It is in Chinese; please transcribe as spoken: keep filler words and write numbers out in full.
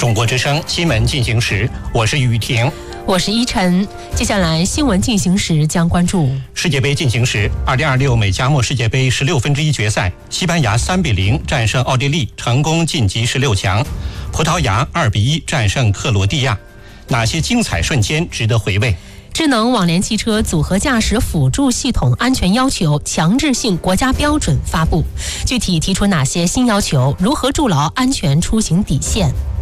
中国之声新闻进行时，我是雨婷， 我是依晨。接下来新闻进行时将关注世界杯进行时，二零二六美加墨世界杯十六分之一决赛，西班牙三比零战胜奥地利，成功晋级十六强；葡萄牙二比一战胜克罗地亚。哪些精彩瞬间值得回味？ 智能网联汽车组合驾驶辅助系统安全要求强制性国家标准发布，具体提出哪些新要求？如何筑牢安全出行底线？